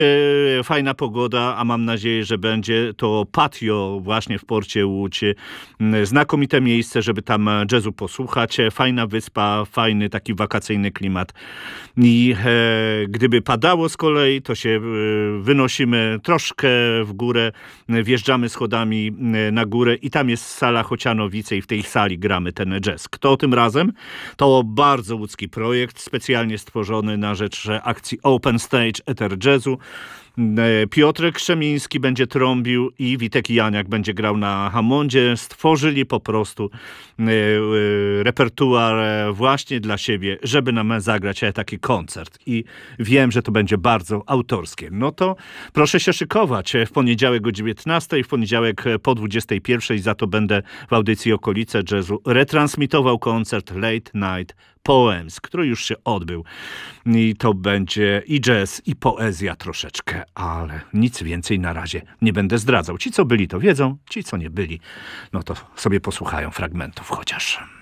Fajna pogoda, a mam nadzieję, że będzie to patio właśnie w porcie Łódź. Znakomite miejsce, żeby tam jazzu posłuchać. Fajna wyspa, fajny taki wakacyjny klimat. I gdyby padało z kolei, to się wynosimy troszkę w górę, wjeżdżamy schodami na górę i tam jest sala Chocianowice i w tej sali gramy ten jazz. Kto tym razem? To bardzo łódzki projekt, specjalnie stworzony na rzecz akcji Open Stage Ether Jazzu. Piotrek Krzemiński będzie trąbił i Witek Janiak będzie grał na Hammondzie. Stworzyli po prostu repertuar właśnie dla siebie, żeby nam zagrać taki koncert. I wiem, że to będzie bardzo autorskie. No to proszę się szykować. W poniedziałek o 19, w poniedziałek po 21, za to będę w audycji Okolice Jazzu retransmitował koncert Late Night Poems, który już się odbył. I to będzie i jazz, i poezja troszeczkę, ale nic więcej na razie nie będę zdradzał. Ci, co byli, to wiedzą, ci, co nie byli, no to sobie posłuchają fragmentów chociaż.